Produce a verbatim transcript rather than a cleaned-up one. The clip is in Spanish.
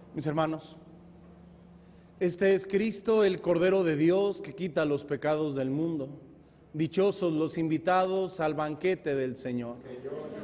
Mis hermanos, este es Cristo, el Cordero de Dios, que quita los pecados del mundo. Dichosos los invitados al banquete del Señor. Señor,